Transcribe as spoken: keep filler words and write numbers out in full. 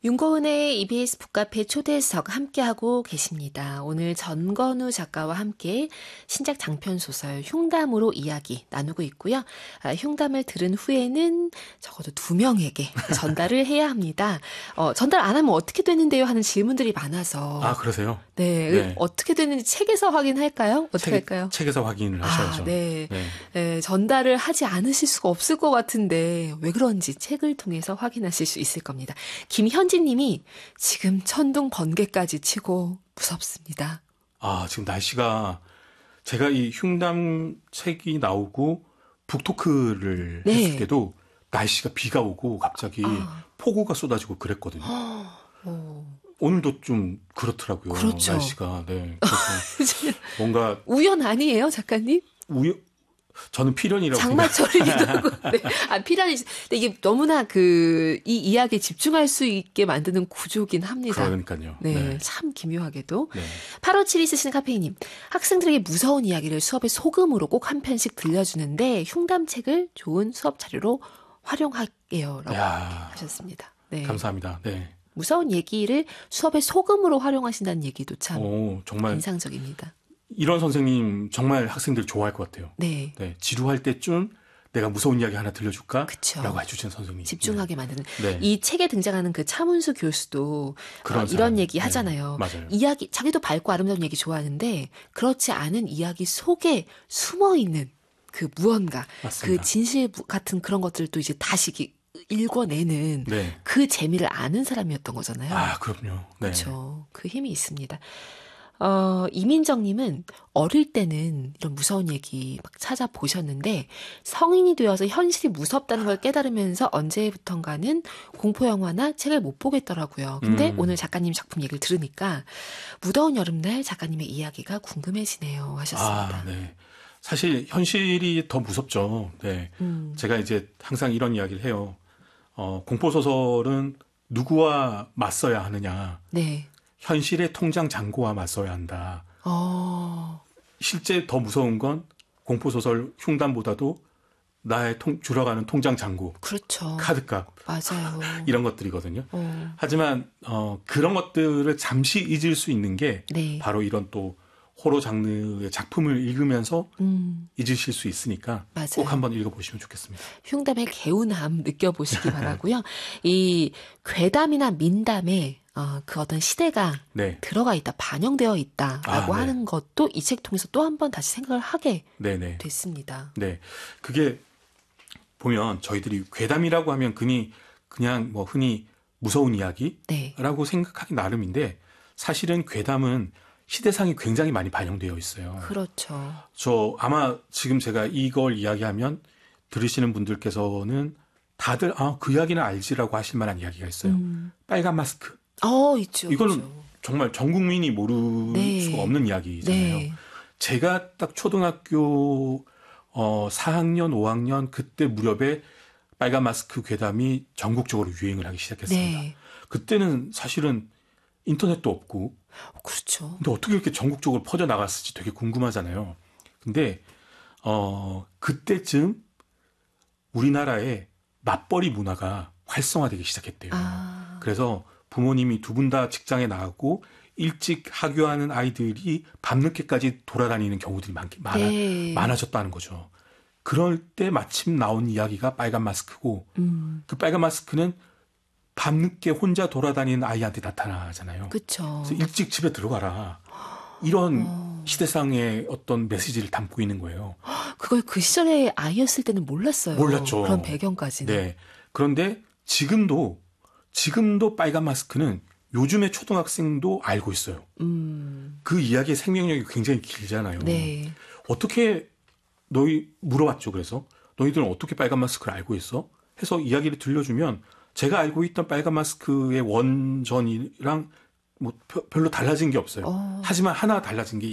윤고은의 이비에스 북카페 초대석 함께하고 계십니다. 오늘 전건우 작가와 함께 신작 장편소설 흉담으로 이야기 나누고 있고요. 아, 흉담을 들은 후에는 적어도 두 명에게 전달을 해야 합니다. 어, 전달 안 하면 어떻게 되는데요? 하는 질문들이 많아서. 아, 그러세요? 네. 네. 어떻게 되는지 책에서 확인할까요? 어떻게 책, 할까요? 책에서 확인을 하셔야죠. 아, 네. 네. 네. 전달을 하지 않으실 수가 없을 것 같은데 왜 그런지 책을 통해서 확인하실 수 있을 겁니다. 김현진 님이 지금 천둥 번개까지 치고 무섭습니다. 아, 지금 날씨가 제가 이 흉담 책이 나오고 북토크를 네. 했을 때도 날씨가 비가 오고 갑자기 아. 폭우가 쏟아지고 그랬거든요. 오. 오늘도 좀 그렇더라고요. 그렇죠. 날씨가. 네. 그래서 뭔가 우연 아니에요, 작가님? 우연 저는 필연이라고 장마철이기도 생각... 하고. 네. 아, 필연이. 근데 이게 너무나 그, 이 이야기에 집중할 수 있게 만드는 구조긴 합니다. 그러니까요. 네. 네. 참 기묘하게도. 네. 팔오칠이 쓰시는 카페이님. 학생들에게 무서운 이야기를 수업에 소금으로 꼭 한 편씩 들려주는데 흉담책을 좋은 수업 자료로 활용할게요. 라고 야, 하셨습니다. 네. 감사합니다. 네. 무서운 얘기를 수업에 소금으로 활용하신다는 얘기도 참 오, 정말 인상적입니다. 이런 선생님 정말 학생들 좋아할 것 같아요. 네. 네, 지루할 때쯤 내가 무서운 이야기 하나 들려줄까? 그쵸. 라고 해주신 선생님. 집중하게 만드는. 네. 이 책에 등장하는 그 차문수 교수도 그런 어, 이런 사람. 얘기 하잖아요. 네, 맞아요. 이야기, 자기도 밝고 아름다운 얘기 좋아하는데 그렇지 않은 이야기 속에 숨어있는 그 무언가, 맞습니다. 그 진실 같은 그런 것들도 이제 다시 읽어내는 네. 그 재미를 아는 사람이었던 거잖아요. 아, 그럼요. 네. 그렇죠. 그 힘이 있습니다. 어, 이민정님은 어릴 때는 이런 무서운 얘기 막 찾아보셨는데 성인이 되어서 현실이 무섭다는 걸 깨달으면서 언제부턴가는 공포영화나 책을 못 보겠더라고요. 근데 음. 오늘 작가님 작품 얘기를 들으니까 무더운 여름날 작가님의 이야기가 궁금해지네요 하셨습니다. 아, 네. 사실 현실이 더 무섭죠. 네. 음. 제가 이제 항상 이런 이야기를 해요. 어, 공포소설은 누구와 맞서야 하느냐. 네. 현실의 통장 잔고와 맞서야 한다. 어. 실제 더 무서운 건 공포소설 흉담보다도 나의 통, 줄어가는 통장 잔고. 그렇죠. 카드값. 맞아요. 이런 것들이거든요. 어. 하지만 어, 그런 것들을 잠시 잊을 수 있는 게 네. 바로 이런 또 호러 장르의 작품을 읽으면서 음. 잊으실 수 있으니까 맞아요. 꼭 한번 읽어보시면 좋겠습니다. 흉담의 개운함 느껴보시기 바라고요. 이 괴담이나 민담에 어, 그 어떤 시대가 네. 들어가 있다, 반영되어 있다라고 아, 네. 하는 것도 이 책 통해서 또 한 번 다시 생각을 하게 네네. 됐습니다. 네. 그게 보면 저희들이 괴담이라고 하면 그니 그냥 뭐 흔히 무서운 이야기라고 네. 생각하기 나름인데 사실은 괴담은 시대상이 굉장히 많이 반영되어 있어요. 그렇죠. 저 아마 지금 제가 이걸 이야기하면 들으시는 분들께서는 다들 아, 그 이야기는 알지라고 하실 만한 이야기가 있어요. 음. 빨간 마스크. 어, 있죠. 이거는 있죠. 정말 전 국민이 모를 네. 수가 없는 이야기잖아요. 네. 제가 딱 초등학교 어, 사 학년, 오 학년 그때 무렵에 빨간 마스크 괴담이 전국적으로 유행을 하기 시작했습니다. 네. 그때는 사실은 인터넷도 없고 그렇죠. 근데 어떻게 이렇게 전국적으로 퍼져나갔을지 되게 궁금하잖아요. 근데 어, 그때쯤 우리나라에 맞벌이 문화가 활성화되기 시작했대요. 아. 그래서 부모님이 두 분 다 직장에 나가고 일찍 하교하는 아이들이 밤늦게까지 돌아다니는 경우들이 많, 많아, 네. 많아졌다는 거죠. 그럴 때 마침 나온 이야기가 빨간 마스크고 음. 그 빨간 마스크는 밤늦게 혼자 돌아다니는 아이한테 나타나잖아요. 그렇죠. 그래서 일찍 집에 들어가라. 이런 어. 시대상의 어떤 메시지를 담고 있는 거예요. 그걸 그 시절에 아이였을 때는 몰랐어요. 몰랐죠. 그런 배경까지는. 네. 그런데 지금도 지금도 빨간 마스크는 요즘의 초등학생도 알고 있어요. 음. 그 이야기의 생명력이 굉장히 길잖아요. 네. 어떻게 너희 물어봤죠. 그래서 너희들은 어떻게 빨간 마스크를 알고 있어? 해서 이야기를 들려주면 제가 알고 있던 빨간 마스크의 원전이랑 뭐 별로 달라진 게 없어요. 어. 하지만 하나 달라진 게